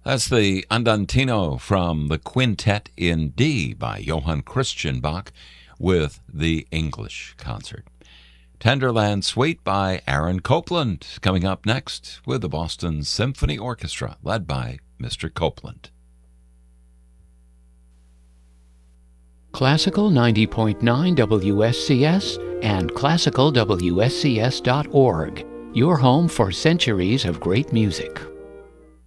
That's the Andantino from the Quintet in D by Johann Christian Bach with the English Concert. Tenderland Suite by Aaron Copland coming up next with the Boston Symphony Orchestra led by Mr. Copland. Classical 90.9 WSCS and classicalwscs.org, your home for centuries of great music.